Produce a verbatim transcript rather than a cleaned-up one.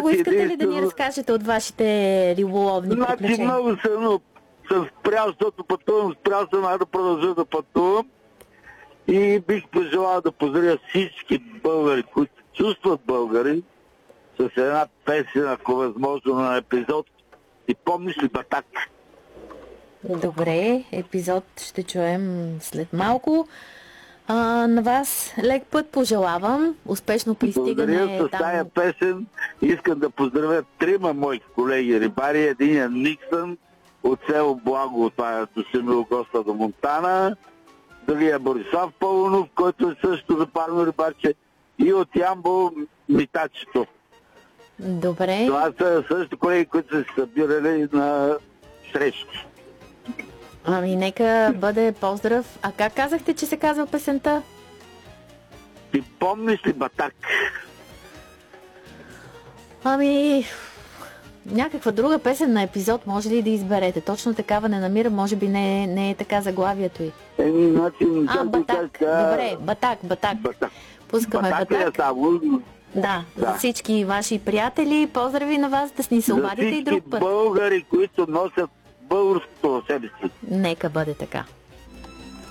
Много искате ли да ни разкажете от вашите риболовни значи, приключения? много се, но съм спрял, защото пътувам, спрял съм, а да продължа да пътувам. И бих пожелал да поздравя всички българи, които чувстват българи, с една песен, ако възможно, на епизод. И помниш ли Батак? Добре, епизод ще чуем след малко. А, на вас лек път пожелавам. Успешно пристигане. Благодаря. С там... тая песен искам да поздравя трима мои колеги рибари. Единият Никсън от село Благо, това е до Семилогоста до Монтана. Другия Борислав Пълнов, който е също запарно рибарче. И от Ямбол Митачето. Добре. Това са също колеги, които са се събирали на срещи. Ами нека бъде поздрав. А как казахте, че се казва песента? Ти помниш ли Батак? Ами... някаква друга песен на епизод може ли да изберете? Точно такава не намира, може би не, не е така заглавието й. Еми, значи... А, Батак. Добре, Батак, Батак. Батак. Пускаме Батак. Батак. Е само... Да, Да. за всички ваши приятели, поздрави на вас, да с ни се обадите и друг път. За всички българи, които носят българското в себе си. Нека бъде така.